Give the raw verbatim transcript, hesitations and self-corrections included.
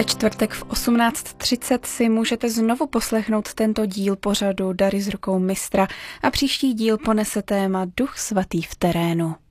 Ve čtvrtek v osmnáct třicet si můžete znovu poslechnout tento díl pořadu Dary z rukou mistra a příští díl ponese téma Duch svatý v terénu.